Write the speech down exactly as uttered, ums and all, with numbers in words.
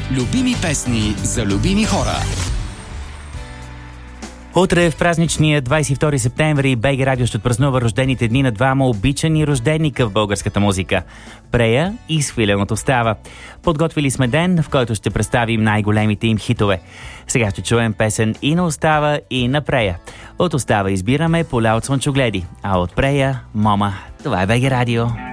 Любими песни за любими хора. Утре в празничния двадесет и втори септември БГ Радио ще отпразнува рождените дни на двама обичани рожденика в българската музика – Прея и Свиленото става. Подготвили сме ден, в който ще представим най-големите им хитове. Сега ще чуем песен и на Остава, и на Прея. От Остава избираме Поля от слънчогледи, а от Прея – Мома. Това е БГ Радио.